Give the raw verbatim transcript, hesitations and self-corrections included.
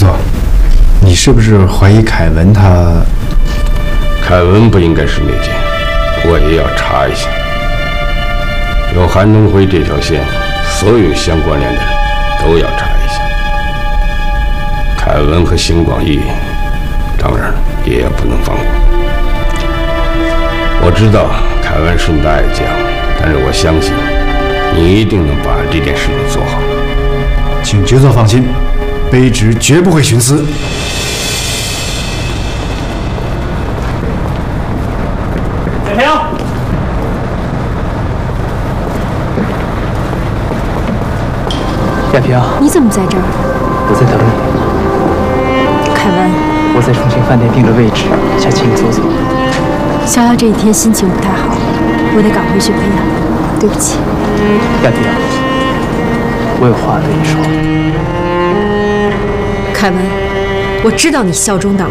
座，你是不是怀疑凯文他？ 凯文不应该是内奸，我也要查一下。有韩东辉这条线，所有相关联的人都要查一下。凯文和邢广义，当然也不能放过。我知道凯文是你的爱将，但是我相信你一定能把这件事情做好。 请爵座放心，卑职绝不会徇私。 海平，亚平， 你怎么在这儿？ 我在等你。 凯文， 我在重庆饭店定了位置，想请你坐坐。 逍遥这几天心情不太好，我得赶回去陪养，对不起。 亚平，我有话对你说。 凯文，我知道你效忠党。